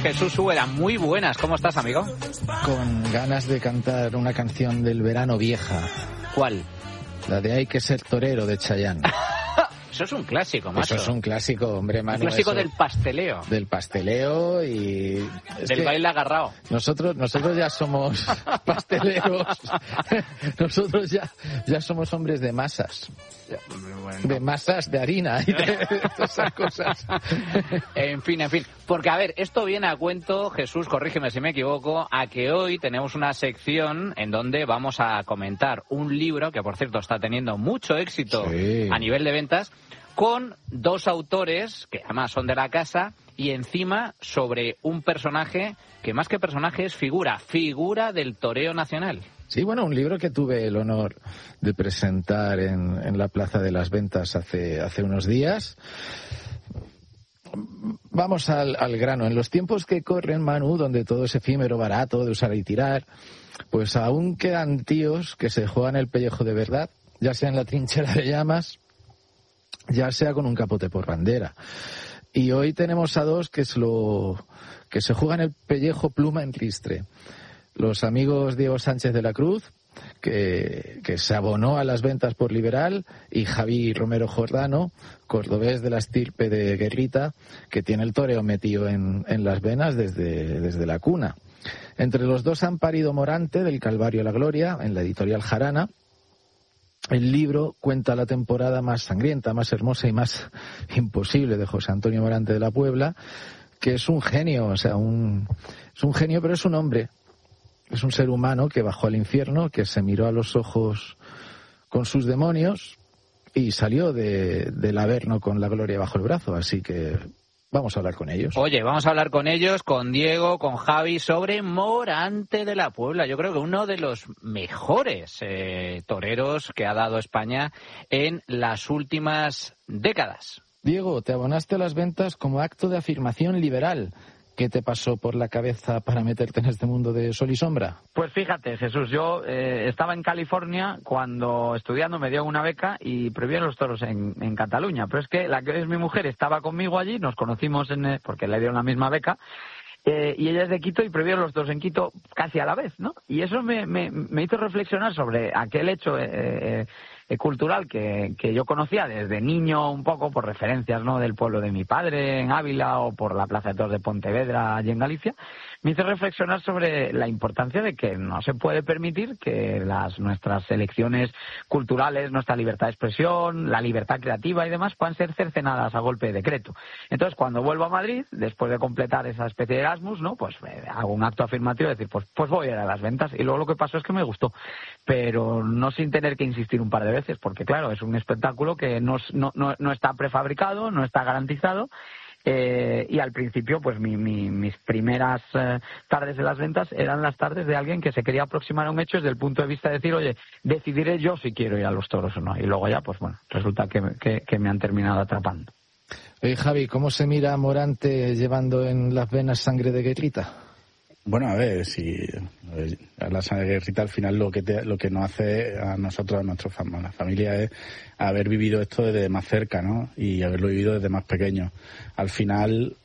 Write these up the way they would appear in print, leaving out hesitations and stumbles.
Jesús Úbeda. Muy buenas, ¿cómo estás, amigo? Con ganas de cantar una canción del verano vieja. ¿Cuál? La de Hay que ser torero, de Chayanne. Eso es un clásico, macho. Eso es un clásico, hombre, Manu. Un clásico eso, del pasteleo. Del pasteleo y... Del baile agarrado. Nosotros ya somos pasteleros. Nosotros ya somos hombres de masas. Bueno. De masas de harina y de esas cosas. En fin. Porque, a ver, esto viene a cuento, Jesús, corrígeme si me equivoco, a que hoy tenemos una sección en donde vamos a comentar un libro que, por cierto, está teniendo mucho éxito a nivel de ventas, con dos autores que además son de la casa y encima sobre un personaje que más que personaje es figura del toreo nacional. Sí, bueno, un libro que tuve el honor de presentar en la Plaza de las Ventas hace unos días. Vamos al grano. En los tiempos que corren, Manu, donde todo es efímero, barato, de usar y tirar, pues aún quedan tíos que se juegan el pellejo de verdad, ya sea en la trinchera de llamas, ya sea con un capote por bandera. Y hoy tenemos a dos que se juegan el pellejo pluma en ristre. Los amigos Diego Sánchez de la Cruz, que se abonó a las ventas por liberal, y Javi Romero Jordano, cordobés de la estirpe de Guerrita, que tiene el toreo metido en las venas desde la cuna. Entre los dos han parido Morante, del Calvario a la Gloria, en la editorial Jarana. El libro cuenta la temporada más sangrienta, más hermosa y más imposible de José Antonio Morante de la Puebla, que es un genio, es un genio, pero es un hombre. Es un ser humano que bajó al infierno, que se miró a los ojos con sus demonios y salió del Averno con la gloria bajo el brazo. Así que vamos a hablar con ellos. Oye, vamos a hablar con ellos, con Diego, con Javi, sobre Morante de la Puebla. Yo creo que uno de los mejores toreros que ha dado España en las últimas décadas. Diego, te abonaste a las ventas como acto de afirmación liberal. ¿Qué te pasó por la cabeza para meterte en este mundo de sol y sombra? Pues fíjate, Jesús, yo estaba en California cuando estudiando me dio una beca y prohibieron los toros en Cataluña. Pero es que la que es mi mujer estaba conmigo allí, nos conocimos porque le dieron la misma beca, y ella es de Quito y prohibieron los toros en Quito casi a la vez, ¿no? Y eso me hizo reflexionar sobre aquel hecho cultural que yo conocía desde niño un poco por referencias, ¿no?, del pueblo de mi padre en Ávila o por la Plaza de Toros de Pontevedra allí en Galicia. Me hizo reflexionar sobre la importancia de que no se puede permitir que nuestras elecciones culturales, nuestra libertad de expresión, la libertad creativa y demás puedan ser cercenadas a golpe de decreto. Entonces, cuando vuelvo a Madrid, después de completar esa especie de Erasmus, ¿no?, pues hago un acto afirmativo de decir, pues voy a ir a las ventas. Y luego lo que pasó es que me gustó, pero no sin tener que insistir un par de veces, porque claro, es un espectáculo que no está prefabricado, no está garantizado. Y al principio, pues mis primeras tardes de las ventas eran las tardes de alguien que se quería aproximar a un hecho desde el punto de vista de decir, oye, decidiré yo si quiero ir a los toros o no. Y luego ya, pues bueno, resulta que me han terminado atrapando. Oye, Javi, ¿cómo se mira a Morante llevando en las venas sangre de Guerrita? Bueno, a ver, si la sangre de Guerrita al final lo que nos hace a nosotros, a nuestra familia, es haber vivido esto desde más cerca, ¿no? Y haberlo vivido desde más pequeño. Al final,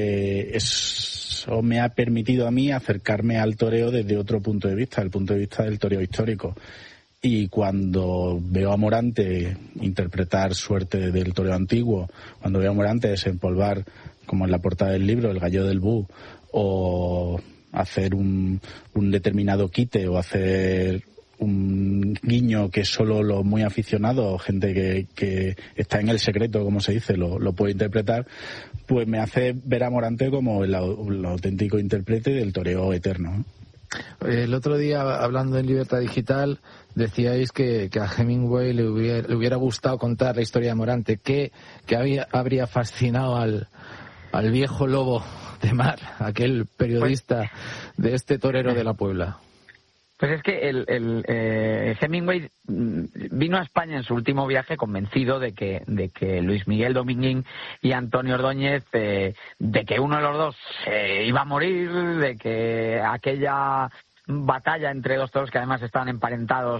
eso me ha permitido a mí acercarme al toreo desde otro punto de vista, el punto de vista del toreo histórico. Y cuando veo a Morante interpretar suerte del toreo antiguo, cuando veo a Morante desempolvar, como en la portada del libro, el gallo del Bu, o hacer un determinado quite o hacer un guiño que solo los muy aficionados, gente que está en el secreto, como se dice, lo puede interpretar, pues me hace ver a Morante como el auténtico intérprete del toreo eterno. El otro día, hablando en Libertad Digital, decíais que a Hemingway le hubiera gustado contar la historia de Morante. ¿Qué habría fascinado al viejo lobo de mar, aquel periodista de este torero de la Puebla? Pues es que Hemingway vino a España en su último viaje convencido de que Luis Miguel Dominguín y Antonio Ordóñez, de que uno de los dos iba a morir, de que aquella batalla entre dos toros que además estaban emparentados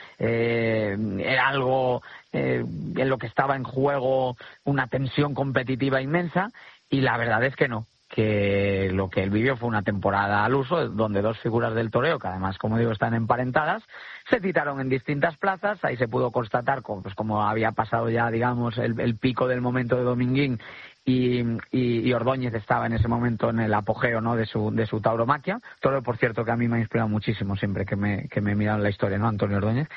era algo en lo que estaba en juego una tensión competitiva inmensa, y la verdad es que no. que lo que él vivió fue una temporada al uso, donde dos figuras del toreo, que además, como digo, están emparentadas, se citaron en distintas plazas. Ahí se pudo constatar pues como había pasado ya, digamos, el pico del momento de Dominguín, y Ordóñez estaba en ese momento en el apogeo, ¿no?, de su tauromaquia. Todo, por cierto, que a mí me ha inspirado muchísimo siempre que me he mirado en la historia, ¿no?, Antonio Ordóñez.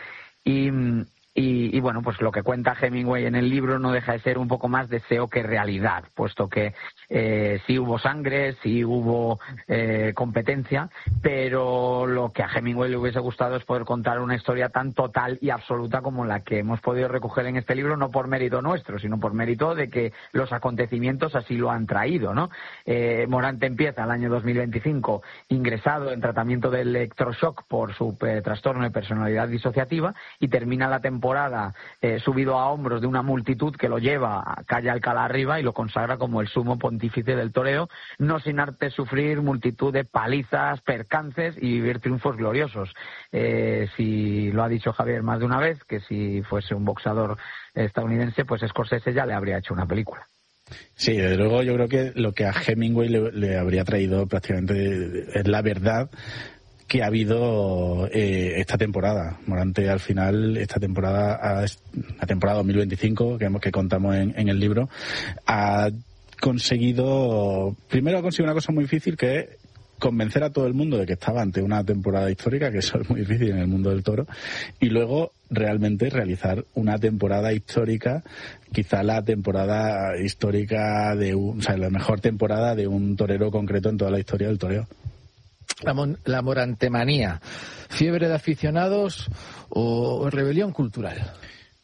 Y bueno, pues lo que cuenta Hemingway en el libro no deja de ser un poco más deseo que realidad, puesto que sí hubo sangre, sí hubo competencia, pero lo que a Hemingway le hubiese gustado es poder contar una historia tan total y absoluta como la que hemos podido recoger en este libro, no por mérito nuestro, sino por mérito de que los acontecimientos así lo han traído, ¿no? Morante empieza el año 2025 ingresado en tratamiento de electroshock por su trastorno de personalidad disociativa, y termina la temporada subido a hombros de una multitud que lo lleva a calle Alcalá arriba y lo consagra como el sumo pontífice del toreo, no sin arte sufrir multitud de palizas, percances y vivir triunfos gloriosos. Si lo ha dicho Javier más de una vez, que si fuese un boxeador estadounidense, pues Scorsese ya le habría hecho una película. Sí, desde luego yo creo que lo que a Hemingway le habría traído prácticamente es la verdad que ha habido esta temporada. Morante, al final, esta temporada, la temporada 2025, que contamos en el libro, ha conseguido una cosa muy difícil, que es convencer a todo el mundo de que estaba ante una temporada histórica, que eso es muy difícil en el mundo del toro, y luego realmente realizar una temporada histórica, quizá la temporada histórica la mejor temporada de un torero concreto en toda la historia del toreo. La morantemanía, ¿fiebre de aficionados o rebelión cultural?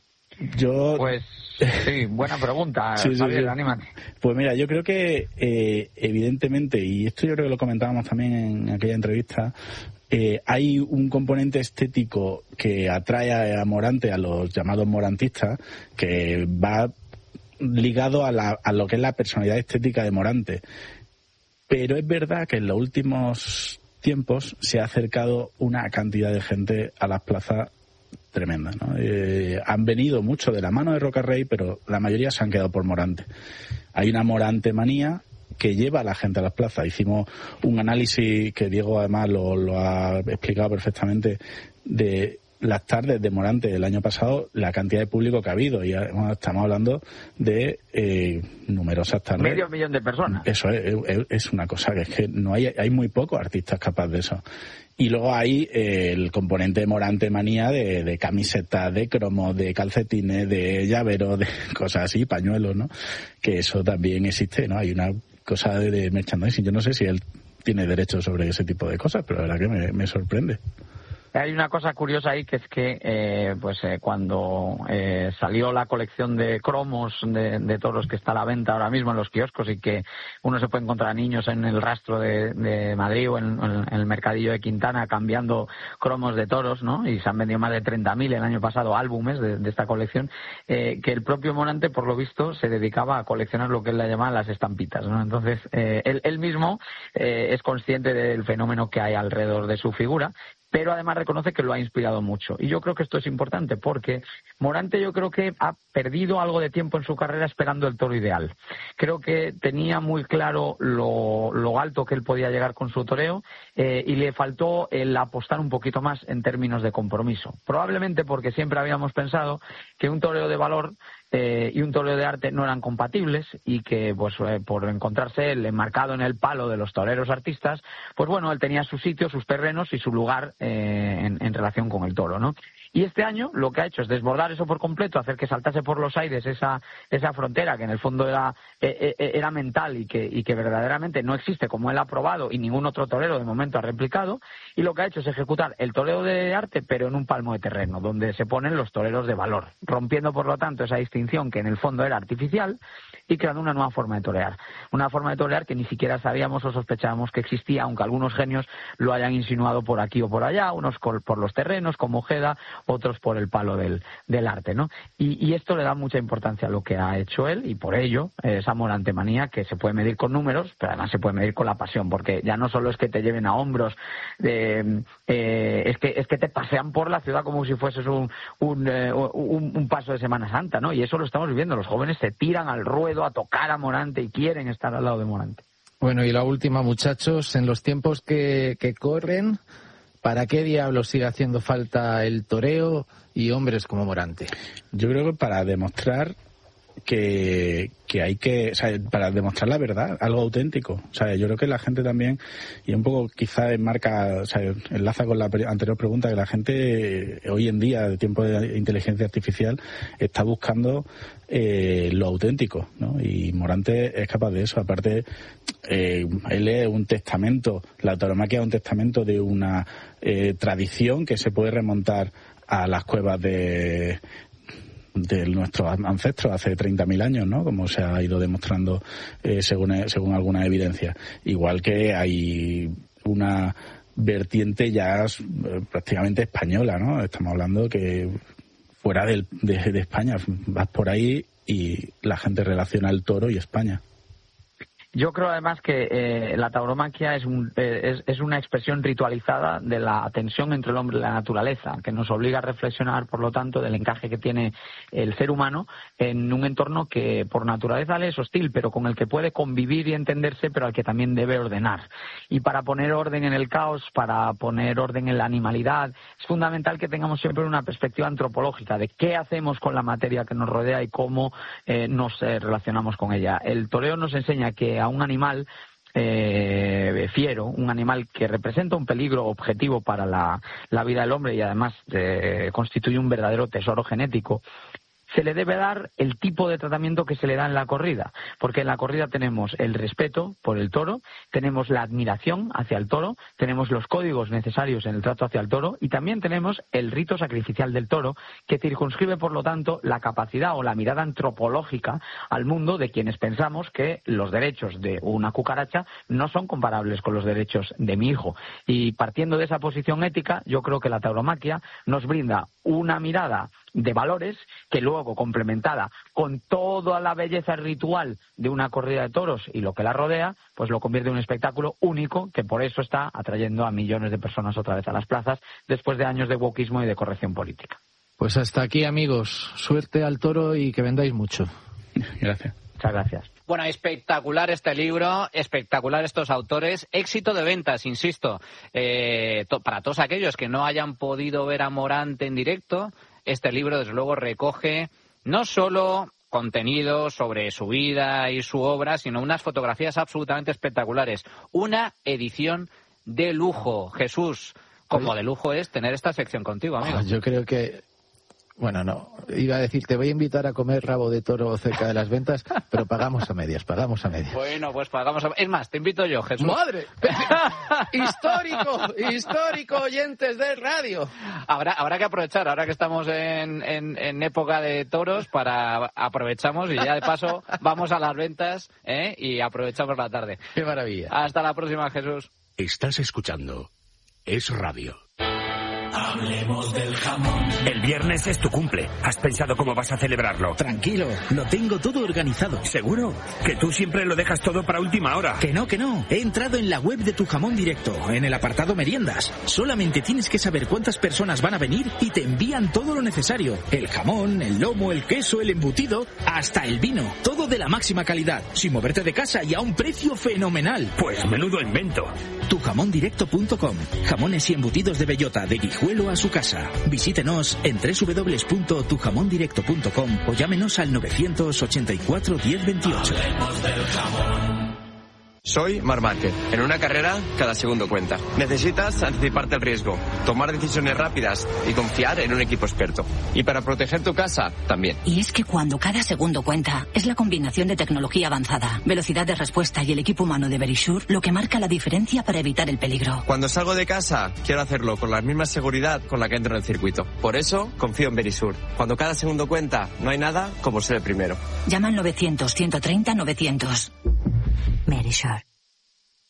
Pues sí, buena pregunta. Sí, Javier, anímate. Pues mira, yo creo que evidentemente, y esto yo creo que lo comentábamos también en aquella entrevista, hay un componente estético que atrae a Morante, a los llamados morantistas, que va ligado a lo que es la personalidad estética de Morante. Pero es verdad que en los últimos tiempos se ha acercado una cantidad de gente a las plazas tremenda, ¿no? Han venido mucho de la mano de Roca Rey, pero la mayoría se han quedado por Morante. Hay una Morante manía que lleva a la gente a las plazas. Hicimos un análisis que Diego además lo ha explicado perfectamente, de las tardes de Morante del año pasado, la cantidad de público que ha habido, y estamos hablando de numerosas tardes. 500.000 de personas. Eso es una cosa que es que no hay muy pocos artistas capaces de eso. Y luego hay el componente de Morante manía de camisetas, de cromos, de calcetines, de llaveros, de cosas así, pañuelos, ¿no? Que eso también existe, ¿no? Hay una cosa de merchandising. Yo no sé si él tiene derecho sobre ese tipo de cosas, pero la verdad que me sorprende. Hay una cosa curiosa ahí, que es que cuando salió la colección de cromos de toros que está a la venta ahora mismo en los kioscos, y que uno se puede encontrar a niños en el rastro de Madrid o en el mercadillo de Quintana cambiando cromos de toros, ¿no? Y se han vendido más de 30.000 el año pasado álbumes de esta colección, que el propio Morante, por lo visto, se dedicaba a coleccionar lo que él le llamaba las estampitas, ¿no? Entonces, él mismo es consciente del fenómeno que hay alrededor de su figura, pero además reconoce que lo ha inspirado mucho. Y yo creo que esto es importante, porque Morante, yo creo que ha perdido algo de tiempo en su carrera esperando el toro ideal. Creo que tenía muy claro lo alto que él podía llegar con su toreo, y le faltó el apostar un poquito más en términos de compromiso. Probablemente porque siempre habíamos pensado que un toreo de valor y un toreo de arte no eran compatibles, y que por encontrarse él enmarcado en el palo de los toreros artistas, pues bueno, él tenía su sitio, sus terrenos y su lugar en relación con el toro, ¿no? Y este año lo que ha hecho es desbordar eso por completo, hacer que saltase por los aires esa frontera que en el fondo era mental y que verdaderamente no existe, como él ha probado y ningún otro torero de momento ha replicado. Y lo que ha hecho es ejecutar el toreo de arte, pero en un palmo de terreno, donde se ponen los toreros de valor, rompiendo por lo tanto esa distinción que en el fondo era artificial, y creando una nueva forma de torear. Una forma de torear que ni siquiera sabíamos o sospechábamos que existía, aunque algunos genios lo hayan insinuado por aquí o por allá, unos por los terrenos, como Ojeda, otros por el palo del arte, ¿no? Y esto le da mucha importancia a lo que ha hecho él, y por ello esa morantemanía, que se puede medir con números, pero además se puede medir con la pasión, porque ya no solo es que te lleven a hombros, es que te pasean por la ciudad como si fueses un paso de Semana Santa, ¿no? Y eso lo estamos viviendo. Los jóvenes se tiran al ruedo a tocar a Morante y quieren estar al lado de Morante. Bueno, y la última, muchachos, en los tiempos que corren, ¿para qué diablos sigue haciendo falta el toreo y hombres como Morante? Yo creo que para demostrar que hay que, o sea, para demostrar la verdad, algo auténtico. O sea, yo creo que la gente también, y un poco quizá enmarca, o sea, enlaza con la anterior pregunta, que la gente hoy en día, de tiempo de inteligencia artificial, está buscando lo auténtico, ¿no? Y Morante es capaz de eso. Aparte, él es un testamento, la tauromaquia es un testamento de una tradición que se puede remontar a las cuevas de nuestros ancestros hace 30.000 años, ¿no? Como se ha ido demostrando según alguna evidencia. Igual que hay una vertiente ya prácticamente española, ¿no? Estamos hablando que fuera de España vas por ahí y la gente relaciona el toro y España. Yo creo además que la tauromaquia es una expresión ritualizada de la tensión entre el hombre y la naturaleza, que nos obliga a reflexionar, por lo tanto, del encaje que tiene el ser humano en un entorno que por naturaleza le es hostil, pero con el que puede convivir y entenderse, pero al que también debe ordenar. Y para poner orden en el caos, para poner orden en la animalidad, es fundamental que tengamos siempre una perspectiva antropológica de qué hacemos con la materia que nos rodea y cómo nos relacionamos con ella. El toreo nos enseña que a un animal fiero, un animal que representa un peligro objetivo para la vida del hombre y además constituye un verdadero tesoro genético, se le debe dar el tipo de tratamiento que se le da en la corrida, porque en la corrida tenemos el respeto por el toro, tenemos la admiración hacia el toro, tenemos los códigos necesarios en el trato hacia el toro y también tenemos el rito sacrificial del toro, que circunscribe, por lo tanto, la capacidad o la mirada antropológica al mundo de quienes pensamos que los derechos de una cucaracha no son comparables con los derechos de mi hijo. Y partiendo de esa posición ética, yo creo que la tauromaquia nos brinda una mirada de valores que luego, complementada con toda la belleza ritual de una corrida de toros y lo que la rodea, pues lo convierte en un espectáculo único que por eso está atrayendo a millones de personas otra vez a las plazas después de años de wokismo y de corrección política. Pues hasta aquí, amigos. Suerte al toro y que vendáis mucho. Gracias. Muchas gracias. Bueno, espectacular este libro, espectacular estos autores, éxito de ventas, insisto, para todos aquellos que no hayan podido ver a Morante en directo. Este libro, desde luego, recoge no solo contenido sobre su vida y su obra, sino unas fotografías absolutamente espectaculares. Una edición de lujo. Jesús, como de lujo es tener esta sección contigo, amigo. Yo creo que... Bueno, no. Iba a decir, te voy a invitar a comer rabo de toro cerca de las ventas, pero pagamos a medias. Bueno, pues pagamos a... Es más, te invito yo, Jesús. ¡Madre! ¡Histórico, oyentes de radio! Habrá que aprovechar, ahora que estamos en época de toros, aprovechamos y ya de paso vamos a las ventas y aprovechamos la tarde. ¡Qué maravilla! Hasta la próxima, Jesús. Estás escuchando Es Radio. Hablemos del jamón. El viernes es tu cumple. ¿Has pensado cómo vas a celebrarlo? Tranquilo, lo tengo todo organizado. ¿Seguro? Que tú siempre lo dejas todo para última hora. Que no. He entrado en la web de Tu Jamón Directo, en el apartado meriendas. Solamente tienes que saber cuántas personas van a venir y te envían todo lo necesario. El jamón, el lomo, el queso, el embutido, hasta el vino. Todo de la máxima calidad, sin moverte de casa y a un precio fenomenal. Pues menudo invento. Tujamondirecto.com. Jamones y embutidos de bellota, de Guijuelo a su casa. Visítenos en www.tujamondirecto.com o llámenos al 984 1028. Hablemos del jamón. Soy Marc Márquez. En una carrera, cada segundo cuenta. Necesitas anticiparte al riesgo, tomar decisiones rápidas y confiar en un equipo experto. Y para proteger tu casa, también. Y es que cuando cada segundo cuenta, es la combinación de tecnología avanzada, velocidad de respuesta y el equipo humano de Verisure lo que marca la diferencia para evitar el peligro. Cuando salgo de casa, quiero hacerlo con la misma seguridad con la que entro en el circuito. Por eso, confío en Verisure. Cuando cada segundo cuenta, no hay nada como ser el primero. Llama al 900 130 900. Verisure.